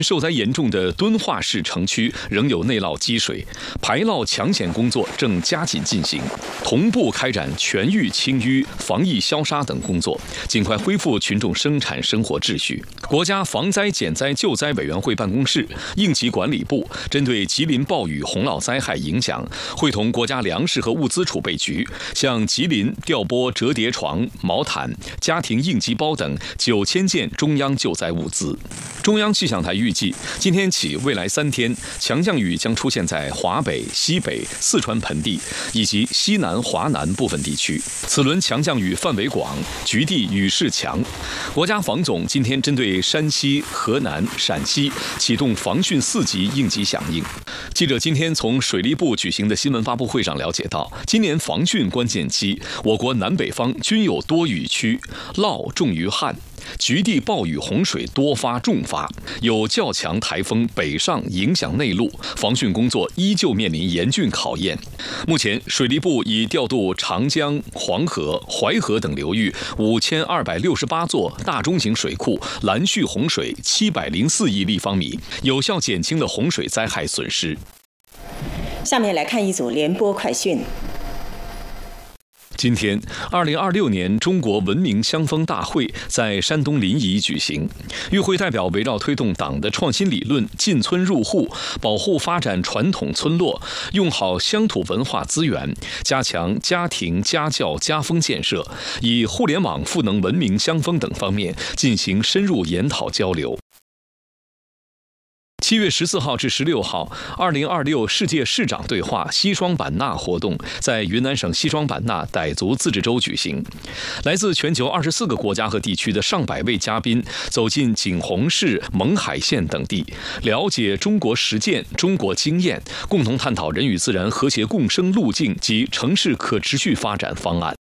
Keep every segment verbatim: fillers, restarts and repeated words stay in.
受灾严重的敦化市城区仍有内涝积水，排涝抢险工作正加紧进行，同步开展全域清淤、防疫消杀等工作，尽快恢复群众生产生活秩序。国家防灾减灾救灾委员会办公室、应急管理部针对吉林暴雨洪涝灾害影响，会同国家粮食和物资储备局向吉林调拨折叠床、毛毯、家庭应急包等九千件中央救灾物资。中央气象台预计，今天起未来三天，强降雨将出现在华北、西北、四川盆地以及西南、华南部分地区。此轮强降雨范围广，局地雨势强。国家防总今天针对山西、河南、陕西启动防汛四级应急响应。记者今天从水利部举行的新闻发布会上了解到，今年防汛关键期，我国南北方均有多雨区，涝重于旱。局地暴雨洪水多发重发，有较强台风北上影响内陆，防汛工作依旧面临严峻考验。目前，水利部已调度长江、黄河、淮河等流域五千二百六十八座大中型水库拦蓄洪水七百零四亿立方米，有效减轻了洪水灾害损失。 下面来看一组联播快讯。 今天，二零二六年中国文明乡风大会在山东临沂举行。与会代表围绕推动党的创新理论、进村入户、保护发展传统村落、用好乡土文化资源、加强家庭家教家风建设，以互联网赋能文明乡风等方面进行深入研讨交流。七月十四号至十六号，二零二六世界市长对话西双版纳活动在云南省西双版纳傣族自治州举行。来自全球二十四个国家和地区的上百位嘉宾走进景洪市、勐海县等地，了解中国实践、中国经验，共同探讨人与自然和谐共生路径及城市可持续发展方案。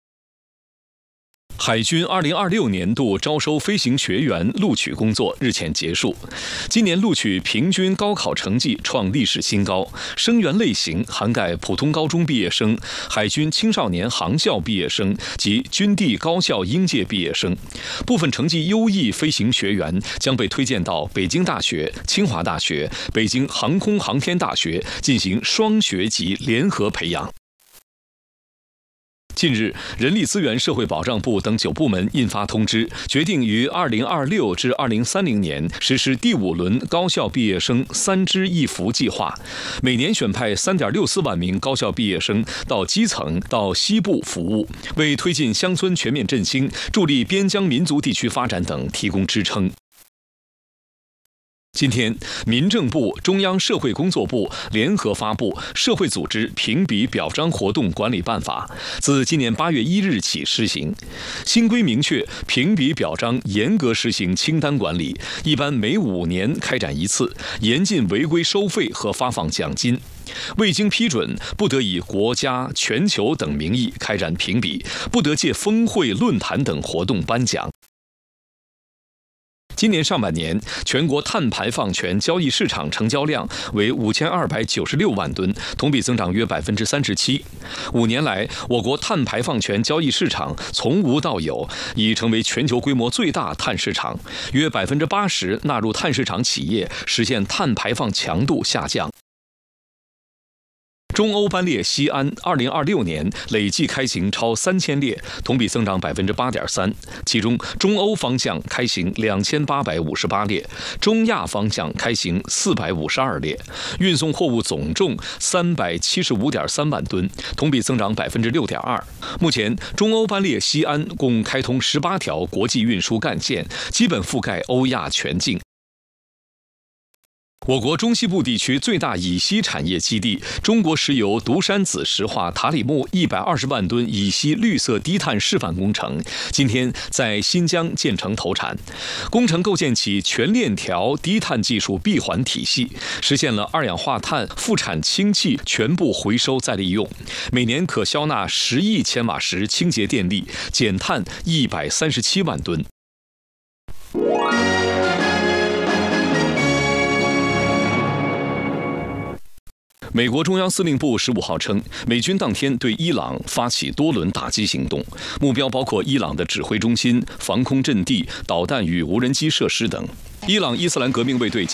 海军二零二六年度招收飞行学员录取工作日前结束，今年录取平均高考成绩创历史新高，生源类型涵盖普通高中毕业生、海军青少年航校毕业生及军地高校应届毕业生。部分成绩优异飞行学员将被推荐到北京大学、清华大学、北京航空航天大学进行双学级联合培养。近日，人力资源社会保障部等九部门印发通知，决定于二零二六至二零三零年实施第五轮高校毕业生三支一扶计划，每年选派三点六四万名高校毕业生到基层到西部服务，为推进乡村全面振兴、助力边疆民族地区发展等提供支撑。今天，民政部、中央社会工作部联合发布《社会组织评比表彰活动管理办法》，自今年八月一日起施行。新规明确，评比表彰严格实行清单管理，一般每五年开展一次，严禁违规收费和发放奖金。未经批准，不得以国家、全球等名义开展评比，不得借峰会、论坛等活动颁奖。今年上半年，全国碳排放权交易市场成交量为五千二百九十六万吨，同比增长约百分之三十七。五年来，我国碳排放权交易市场从无到有，已成为全球规模最大碳市场，约百分之八十纳入碳市场企业实现碳排放强度下降。中欧班列西安二零二六年累计开行超三千列，同比增长百分之八点三。其中，中欧方向开行两千八百五十八列，中亚方向开行四百五十二列，运送货物总重三百七十五点三万吨，同比增长百分之六点二。目前，中欧班列西安共开通十八条国际运输干线，基本覆盖欧亚全境。我国中西部地区最大乙烯产业基地中国石油独山子石化塔里木一百二十万吨乙烯绿色低碳示范工程今天在新疆建成投产。工程构建起全链条低碳技术闭环体系，实现了二氧化碳副产氢气全部回收再利用，每年可消纳十亿千瓦时清洁电力，减碳一百三十七万吨。美国中央司令部十五号称，美军当天对伊朗发起多轮打击行动，目标包括伊朗的指挥中心、防空阵地、导弹与无人机设施等。伊朗伊斯兰革命卫队